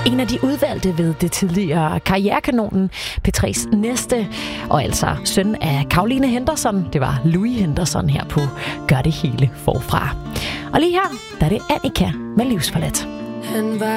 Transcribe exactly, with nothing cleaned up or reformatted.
En af de udvalgte ved det tidligere Karrierekanonen, P tre's næste, og altså søn af Caroline Henderson. Det var Louis Henderson her på Gør det hele forfra. Og lige her, der er det Annika med Livsforladt.